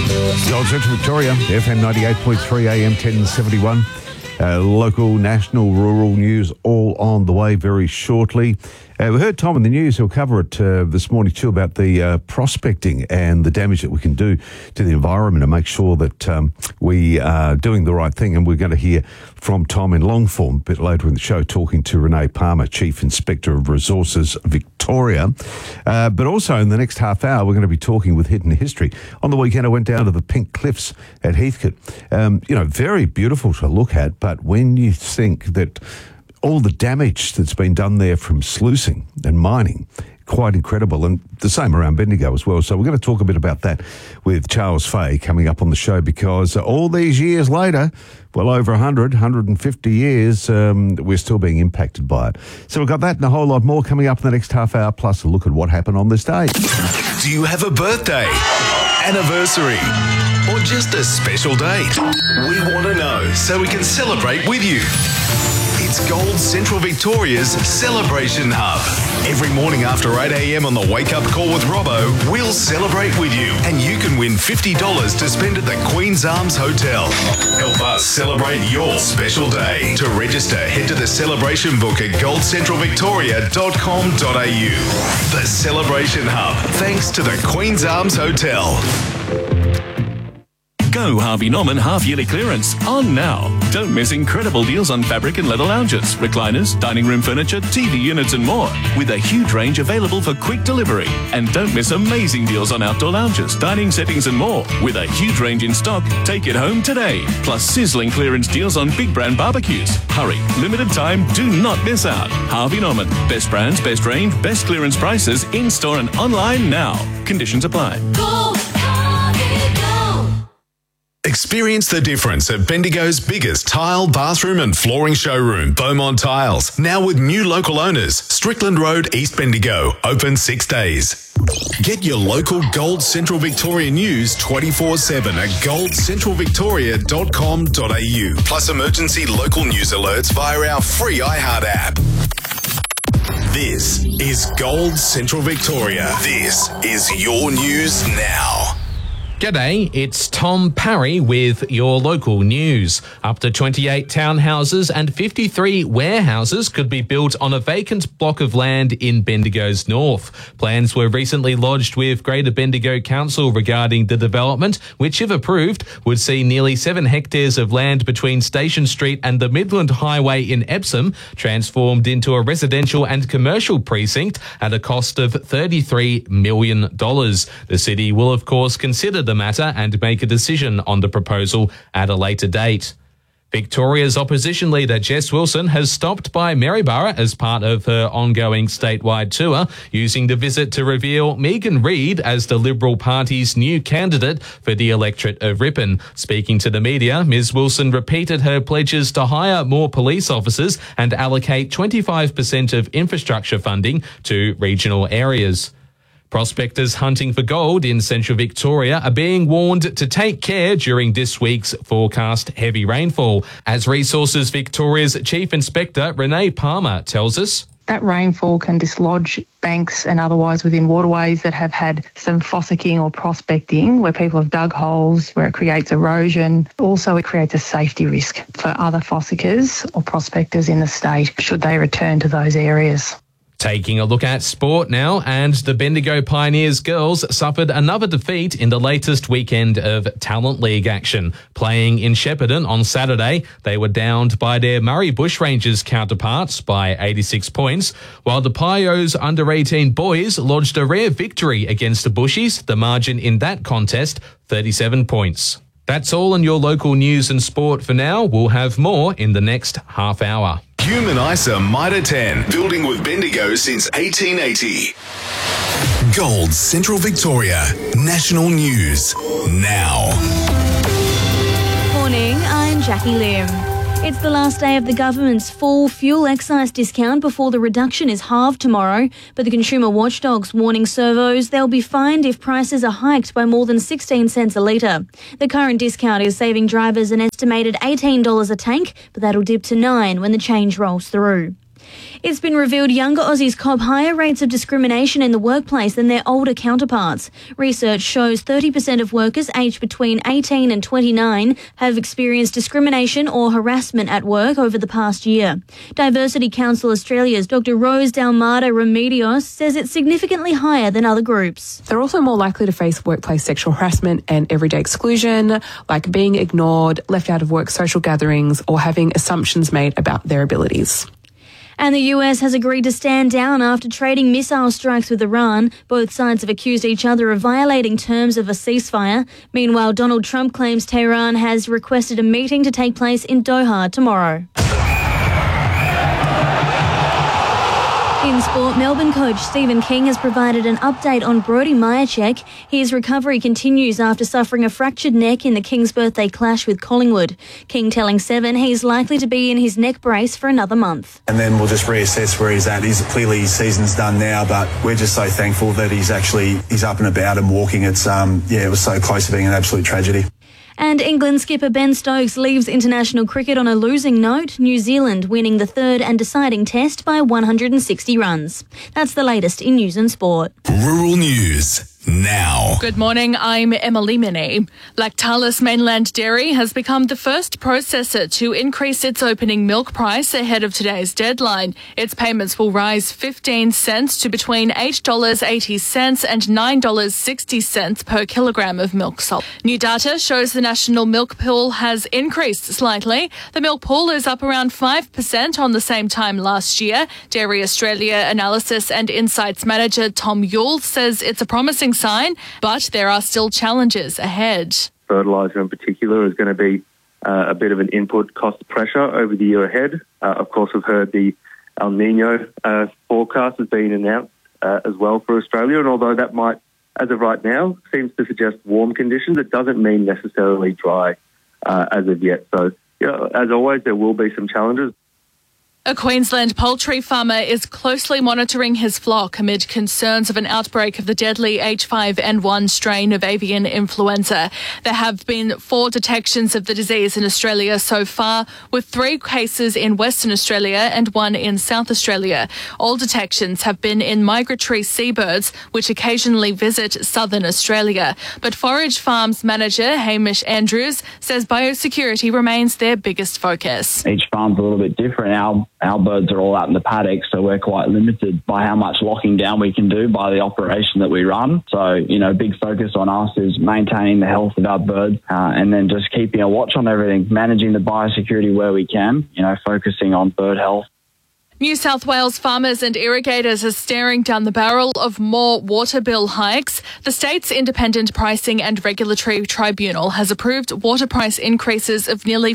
Gold Central Victoria, FM 98.3 AM 1071. Local, national, rural news all on the way very shortly. We heard Tom in the news. He'll cover it this morning too about the prospecting and the damage that we can do to the environment and make sure that we are doing the right thing. And we're going to hear from Tom in long form a bit later in the show, talking to Renee Palmer, Chief Inspector of Resources Victoria. But also in the next half hour, we're going to be talking with Hidden History. On the weekend, I went down to the Pink Cliffs at Heathcote. Very beautiful to look at, but when you think that all the damage that's been done there from sluicing and mining, quite incredible, and the same around Bendigo as well. So we're going to talk a bit about that with Charles Fay coming up on the show, because all these years later, well over 150 years, we're still being impacted by it. So we've got that and a whole lot more coming up in the next half hour, plus a look at what happened on this day. Do you have a birthday, anniversary, or just a special date? We want to know so we can celebrate with you. It's Gold Central Victoria's Celebration Hub. Every morning after 8 a.m. on the Wake Up Call with Robbo, we'll celebrate with you, and you can win $50 to spend at the Queen's Arms Hotel. Help us celebrate your special day. To register, head to the celebration book at goldcentralvictoria.com.au. The Celebration Hub, thanks to the Queen's Arms Hotel. Go Harvey Norman half-yearly clearance on now. Don't miss incredible deals on fabric and leather lounges, recliners, dining room furniture, TV units and more, with a huge range available for quick delivery. And don't miss amazing deals on outdoor lounges, dining settings and more, with a huge range in stock. Take it home today. Plus sizzling clearance deals on big brand barbecues. Hurry, limited time, do not miss out. Harvey Norman, best brands, best range, best clearance prices, in-store and online now. Conditions apply. Experience the difference at Bendigo's biggest tile, bathroom and flooring showroom, Beaumont Tiles. Now with new local owners, Strickland Road, East Bendigo, open 6 days. Get your local Gold Central Victoria news 24/7 at goldcentralvictoria.com.au. Plus emergency local news alerts via our free iHeart app. This is Gold Central Victoria. This is your news now. G'day, it's Tom Parry with your local news. Up to 28 townhouses and 53 warehouses could be built on a vacant block of land in Bendigo's north. Plans were recently lodged with Greater Bendigo Council regarding the development, which, if approved, would see nearly 7 hectares of land between Station Street and the Midland Highway in Epsom transformed into a residential and commercial precinct at a cost of $33 million. The city will, of course, consider the matter and make a decision on the proposal at a later date. Victoria's opposition leader Jess Wilson has stopped by Maryborough as part of her ongoing statewide tour, using the visit to reveal Megan Reid as the Liberal Party's new candidate for the electorate of Ripon. Speaking to the media, Ms Wilson repeated her pledges to hire more police officers and allocate 25% of infrastructure funding to regional areas. Prospectors hunting for gold in central Victoria are being warned to take care during this week's forecast heavy rainfall, as Resources Victoria's Chief Inspector Renee Palmer tells us. That rainfall can dislodge banks and otherwise within waterways that have had some fossicking or prospecting, where people have dug holes, where it creates erosion. Also, it creates a safety risk for other fossickers or prospectors in the state should they return to those areas. Taking a look at sport now, and the Bendigo Pioneers girls suffered another defeat in the latest weekend of Talent League action. Playing in Shepparton on Saturday, they were downed by their Murray Bushrangers counterparts by 86 points, while the Pios under-18 boys lodged a rare victory against the Bushies. The margin in that contest, 37 points. That's all in your local news and sport for now. We'll have more in the next half hour. Human ISA Mitre 10, building with Bendigo since 1880. Gold Central Victoria, national news now. Morning, I'm Jackie Lim. It's the last day of the government's full fuel excise discount before the reduction is halved tomorrow. But the consumer watchdog's warning servos they'll be fined if prices are hiked by more than 16 cents a litre. The current discount is saving drivers an estimated $18 a tank, but that'll dip to $9 when the change rolls through. It's been revealed younger Aussies cop higher rates of discrimination in the workplace than their older counterparts. Research shows 30% of workers aged between 18 and 29 have experienced discrimination or harassment at work over the past year. Diversity Council Australia's Dr. Rose Dalmada Remedios says it's significantly higher than other groups. They're also more likely to face workplace sexual harassment and everyday exclusion, like being ignored, left out of work social gatherings, or having assumptions made about their abilities. And the US has agreed to stand down after trading missile strikes with Iran. Both sides have accused each other of violating terms of a ceasefire. Meanwhile, Donald Trump claims Tehran has requested a meeting to take place in Doha tomorrow. In sport, Melbourne coach Stephen King has provided an update on Brody Myercheck. His recovery continues after suffering a fractured neck in the King's birthday clash with Collingwood. King telling Seven he's likely to be in his neck brace for another month. And then we'll just reassess where he's at. Clearly his season's done now, but we're just so thankful that he's up and about and walking. It was so close to being an absolute tragedy. And England skipper Ben Stokes leaves international cricket on a losing note, New Zealand winning the third and deciding test by 160 runs. That's the latest in news and sport. Rural News now. Good morning, I'm Emily Minnie. Lactalis Mainland Dairy has become the first processor to increase its opening milk price ahead of today's deadline. Its payments will rise 15 cents to between $8.80 and $9.60 per kilogram of milk solids. New data shows the national milk pool has increased slightly. The milk pool is up around 5% on the same time last year. Dairy Australia Analysis and Insights Manager Tom Yule says it's a promising sign, but there are still challenges ahead. Fertiliser in particular is going to be a bit of an input cost pressure over the year ahead. Of course, we've heard the El Nino forecast has been announced as well for Australia, and although that might, as of right now, seems to suggest warm conditions, it doesn't mean necessarily dry as of yet. So, as always, there will be some challenges. A Queensland poultry farmer is closely monitoring his flock amid concerns of an outbreak of the deadly H5N1 strain of avian influenza. There have been 4 detections of the disease in Australia so far, with 3 cases in Western Australia and 1 in South Australia. All detections have been in migratory seabirds, which occasionally visit southern Australia. But Forage Farms manager Hamish Andrews says biosecurity remains their biggest focus. Each farm's a little bit different. Our birds are all out in the paddock, so we're quite limited by how much locking down we can do by the operation that we run. So, big focus on us is maintaining the health of our birds and then just keeping a watch on everything, managing the biosecurity where we can, focusing on bird health. New South Wales farmers and irrigators are staring down the barrel of more water bill hikes. The state's Independent Pricing and Regulatory Tribunal has approved water price increases of nearly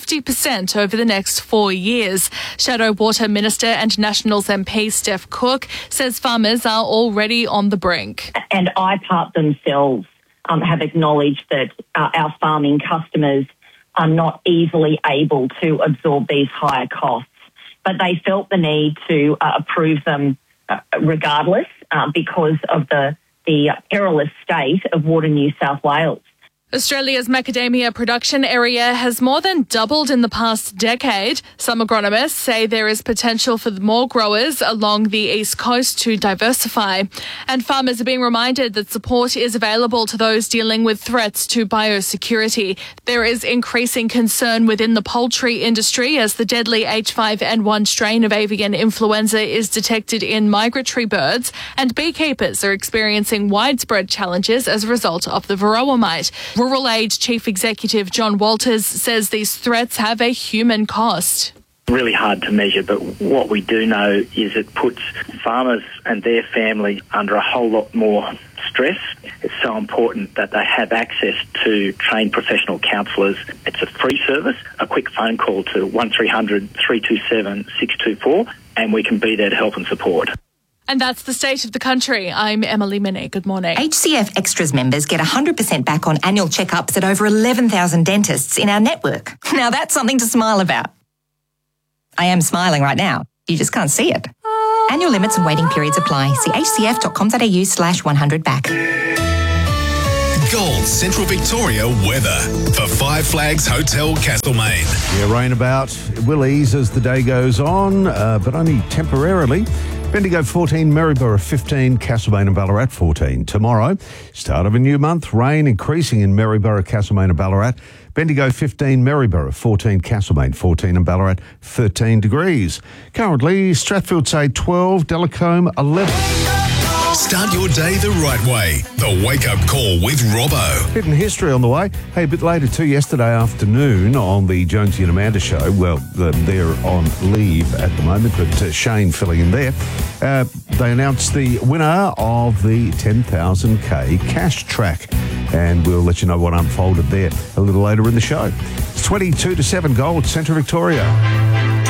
50% over the next 4 years. Shadow Water Minister and Nationals MP Steph Cook says farmers are already on the brink. And IPART themselves have acknowledged that our farming customers are not easily able to absorb these higher costs. But they felt the need to approve them regardless because of the perilous state of Water New South Wales. Australia's macadamia production area has more than doubled in the past decade. Some agronomists say there is potential for more growers along the east coast to diversify. And farmers are being reminded that support is available to those dealing with threats to biosecurity. There is increasing concern within the poultry industry as the deadly H5N1 strain of avian influenza is detected in migratory birds, and beekeepers are experiencing widespread challenges as a result of the varroa mite. Rural Aid Chief Executive John Walters says these threats have a human cost. Really hard to measure, but what we do know is it puts farmers and their family under a whole lot more stress. It's so important that they have access to trained professional counsellors. It's a free service, a quick phone call to 1300 327 624, and we can be there to help and support. And that's the state of the country. I'm Emily Minnie. Good morning. HCF Extras members get 100% back on annual checkups at over 11,000 dentists in our network. Now that's something to smile about. I am smiling right now. You just can't see it. Annual limits and waiting periods apply. See hcf.com.au/100back. Gold Central Victoria weather for Five Flags Hotel Castlemaine. Yeah, rain about. It will ease as the day goes on, but only temporarily. Bendigo 14, Maryborough 15, Castlemaine and Ballarat 14. Tomorrow, start of a new month, rain increasing in Maryborough, Castlemaine and Ballarat. Bendigo 15, Maryborough 14, Castlemaine 14 and Ballarat 13 degrees. Currently, Strathfield say 12, Delacombe 11. Start your day the right way. The Wake Up Call with Robbo. Hidden history on the way. Hey, a bit later too, yesterday afternoon on the Jonesy and Amanda show. Well, they're on leave at the moment, but Shane filling in there. They announced the winner of the 10,000K cash track. And we'll let you know what unfolded there a little later in the show. It's 22 to 7 Gold, Central Victoria.